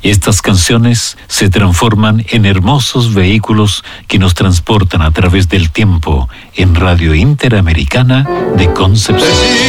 Y estas canciones se transforman en hermosos vehículos que nos transportan a través del tiempo en Radio Interamericana de Concepción.